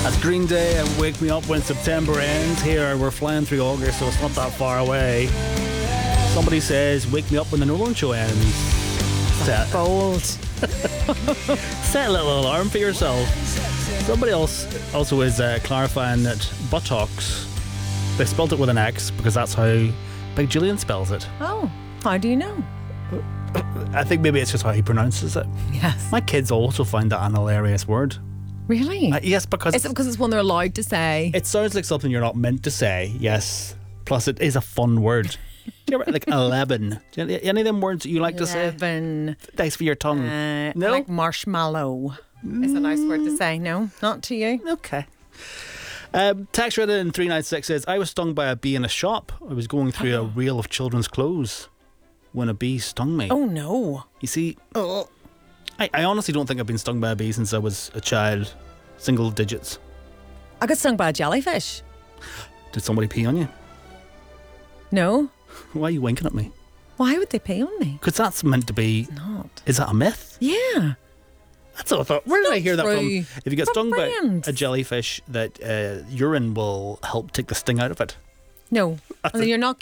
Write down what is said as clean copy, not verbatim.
That's Green Day and Wake Me Up When September Ends. Here, we're flying through August, so it's not that far away. Somebody says, wake me up when the Nolan Show ends. Bold. Set a little alarm for yourself. Somebody else also is clarifying that buttocks, they spelled it with an X because that's how Big Julian spells it. Oh, how do you know? I think maybe it's just how he pronounces it. Yes. My kids also find that an hilarious word. Really? Yes, because Is it because it's one they're allowed to say? it sounds like something you're not meant to say. Yes. Plus, it is a fun word. Do you ever, like 11? Do you, any of them words that you like to say? 11. Thanks for your tongue. No? Like marshmallow. It's a nice word to say. No, not to you. Okay. Tax Reddit in 396 says, I was stung by a bee in a shop. I was going through a reel of children's clothes when a bee stung me. Oh, no. You see, I honestly don't think I've been stung by a bee since I was a child. Single digits. I got stung by a jellyfish. Did somebody pee on you? No. Why are you winking at me? Why would they pee on me? Because that's meant to be... Not. Is that a myth? Yeah. That's what I thought. Where did I hear that from? True. If you get From stung by friends. a jellyfish, that urine will help take the sting out of it. No. And then you're not